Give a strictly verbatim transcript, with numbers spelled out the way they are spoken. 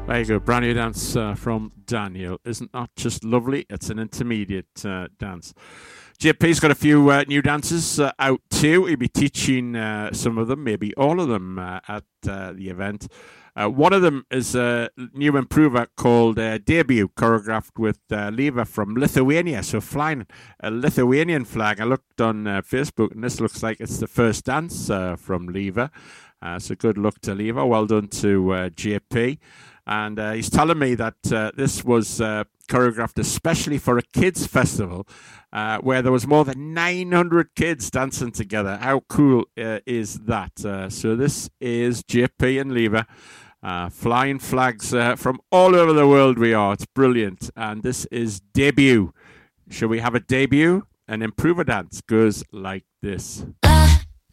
There you go, brand new dance uh, from Daniel. Isn't that just lovely? It's an intermediate uh, dance. J P's got a few uh, new dances uh, out too. He'll be teaching uh, some of them, maybe all of them, uh, at uh, the event. Uh, one of them is a new improver called uh, Debut, choreographed with uh, Leva from Lithuania. So flying a Lithuanian flag. I looked on uh, Facebook, and this looks like it's the first dance uh, from Leva. Uh, so good luck to Leva. Well done to uh, J P. And uh, he's telling me that uh, this was uh, choreographed especially for a kids' festival uh, where there was more than nine hundred kids dancing together. How cool uh, is that? Uh, so this is J P and Leva uh, flying flags uh, from all over the world we are. It's brilliant. And this is Debut. Shall we have a debut? An improver dance goes like this.